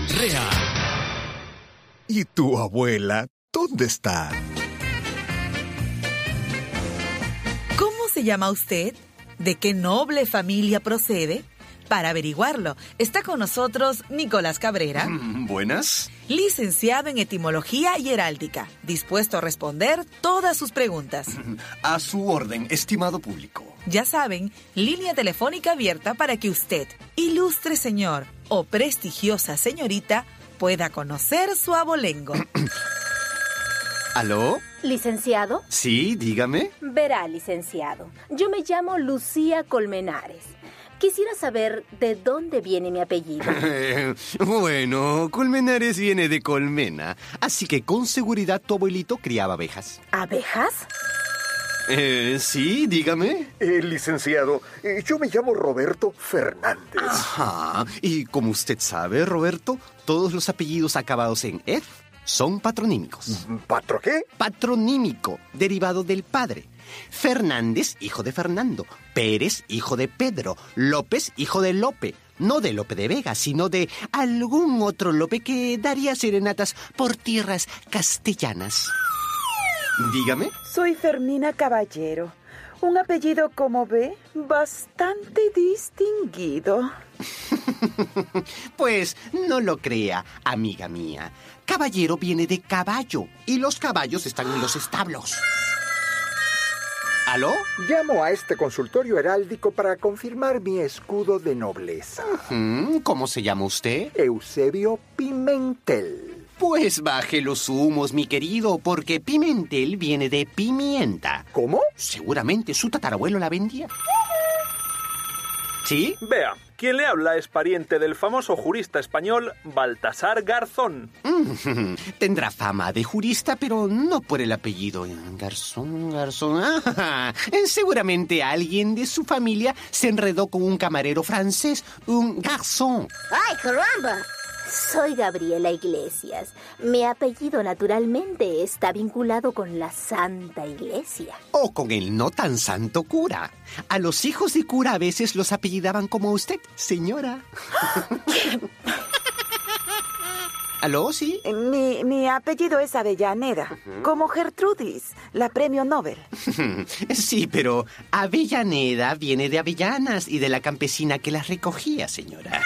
Real. ¿Y tu abuela dónde está? ¿Cómo se llama usted? ¿De qué noble familia procede? Para averiguarlo, está con nosotros Nicolás Cabrera. Buenas. Licenciado en Etimología y Heráldica, dispuesto a responder todas sus preguntas. A su orden, estimado público. Ya saben, línea telefónica abierta para que usted, ilustre señor o prestigiosa señorita, pueda conocer su abolengo. ¿Aló? ¿Licenciado? Sí, dígame. Verá, licenciado. Yo me llamo Lucía Colmenares. Quisiera saber de dónde viene mi apellido. Bueno, Colmenares viene de colmena, así que con seguridad tu abuelito criaba abejas. ¿Abejas? Sí, dígame. Licenciado, yo me llamo Roberto Fernández. Ajá, y como usted sabe, Roberto, todos los apellidos acabados en "ed" son patronímicos. ¿Patro qué? Patronímico, derivado del padre. Fernández, hijo de Fernando. Pérez, hijo de Pedro. López, hijo de Lope. No de Lope de Vega, sino de algún otro Lope que daría serenatas por tierras castellanas. Dígame. Soy Fermina Caballero. Un apellido, como ve, bastante distinguido. Pues no lo crea, amiga mía. Caballero viene de caballo y los caballos están en los establos. ¿Aló? Llamo a este consultorio heráldico para confirmar mi escudo de nobleza. ¿Cómo se llama usted? Eusebio Pimentel. Pues baje los humos, mi querido, porque Pimentel viene de pimienta. ¿Cómo? Seguramente su tatarabuelo la vendía. ¿Sí? Vea, quien le habla es pariente del famoso jurista español Baltasar Garzón. Tendrá fama de jurista, pero no por el apellido. Garzón. Seguramente alguien de su familia se enredó con un camarero francés, un garçon. ¡Ay, caramba! Soy Gabriela Iglesias. Mi apellido naturalmente está vinculado con la Santa Iglesia. O con el no tan santo cura. A los hijos de cura a veces los apellidaban como usted, señora. ¿Aló, sí? Mi apellido es Avellaneda, como Gertrudis, la premio Nobel. Sí, pero Avellaneda viene de avellanas y de la campesina que las recogía, señora.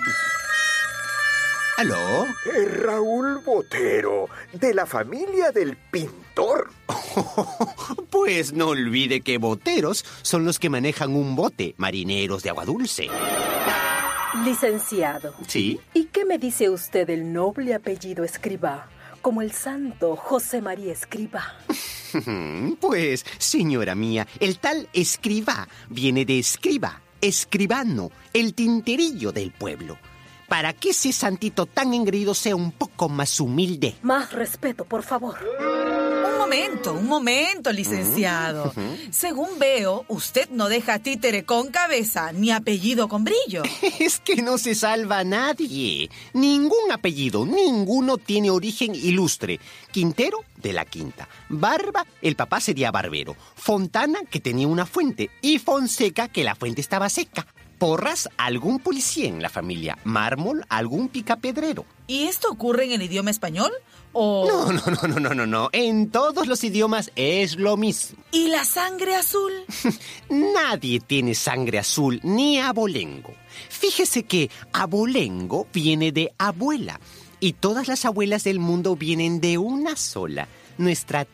¿Aló? Raúl Botero, de la familia del pintor. Pues no olvide que boteros son los que manejan un bote, marineros de agua dulce. Licenciado. ¿Sí? ¿Y qué me dice usted del noble apellido Escribá, como el santo José María Escribá? Pues, señora mía, el tal Escribá viene de escriba, escribano, el tinterillo del pueblo. Para que ese santito tan engreído sea un poco más humilde. Más respeto, por favor. Un momento, licenciado. Según veo, usted no deja títere con cabeza ni apellido con brillo. Es que no se salva a nadie. Ningún apellido, ninguno tiene origen ilustre. Quintero, de la Quinta. Barba, el papá sería barbero. Fontana, que tenía una fuente. Y Fonseca, que la fuente estaba seca. Porras, algún policía en la familia. Mármol, algún picapedrero. ¿Y esto ocurre en el idioma español? ¿O...? No. En todos los idiomas es lo mismo. ¿Y la sangre azul? Nadie tiene sangre azul ni abolengo. Fíjese que abolengo viene de abuela. Y todas las abuelas del mundo vienen de una sola. Nuestra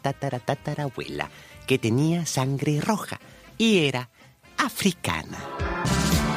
tatarabuela, que tenía sangre roja y era africana.